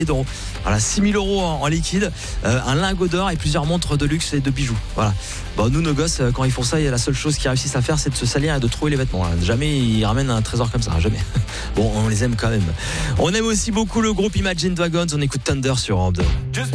d'euros. Voilà, 6 000 euros en liquide, un lingot d'or et plusieurs montres de luxe et de bijoux. Voilà. Bon, nous, nos gosses, quand ils font ça, la seule chose qu'ils réussissent à faire, c'est de se salir et de trouver les vêtements. Jamais ils ramènent un trésor comme ça, jamais. Bon, on les aime quand même. On aime aussi beaucoup le groupe Imagine Dragons. On écoute Thunder sur Europe 2.